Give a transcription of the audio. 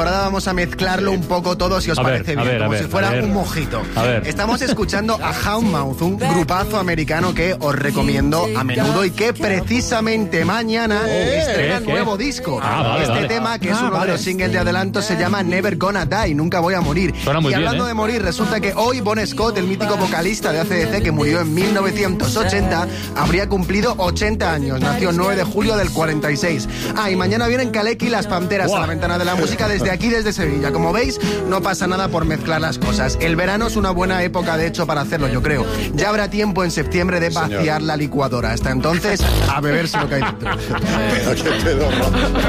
Ahora vamos a mezclarlo un poco todo, si os parece bien, como si fuera un mojito. Estamos escuchando a Houndmouth, un grupazo americano que os recomiendo a menudo y que precisamente mañana estrena nuevo disco. Este tema, que es uno de los singles de adelanto, se llama Never Gonna Die, Nunca Voy a Morir. Y hablando de morir, resulta que hoy Bon Scott, el mítico vocalista de AC/DC que murió en 1980, habría cumplido 80 años. Nació el 9 de julio del 46. Y mañana vienen Kaleki y las Panteras a la ventana de la música desde aquí, desde Sevilla. Como veis, no pasa nada por mezclar las cosas. El verano es una buena época, de hecho, para hacerlo, yo creo. Ya habrá tiempo en septiembre de vaciar la licuadora. Hasta entonces, a beberse lo que hay dentro.